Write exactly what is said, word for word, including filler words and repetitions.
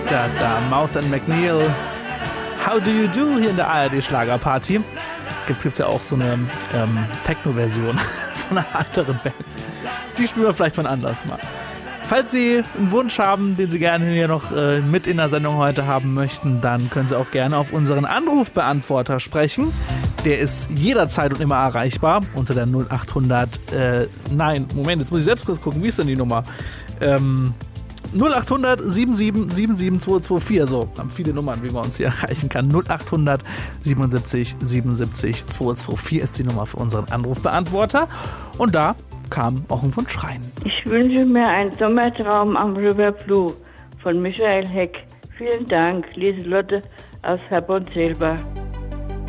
Da, da, Mouth and McNeil. How do you do hier in der A R D-Schlagerparty? Gibt es ja auch so eine ähm, Techno-Version von einer anderen Band. Die spielen wir vielleicht von anders mal. Falls Sie einen Wunsch haben, den Sie gerne hier noch äh, mit in der Sendung heute haben möchten, dann können Sie auch gerne auf unseren Anrufbeantworter sprechen. Der ist jederzeit und immer erreichbar unter der null acht hundert, äh, nein, Moment, jetzt muss ich selbst kurz gucken, wie ist denn die Nummer? Ähm, null acht hundert sieben sieben sieben sieben zwei zwei vier, so, haben viele Nummern, wie man uns hier erreichen kann. null acht hundert siebenundsiebzig siebenundsiebzig zwei zwei vier ist die Nummer für unseren Anrufbeantworter. Und da kam auch ein Wunsch rein. Ich wünsche mir einen Sommertraum am River Blue von Michael Heck. Vielen Dank, Lieselotte aus Herborn-Selber.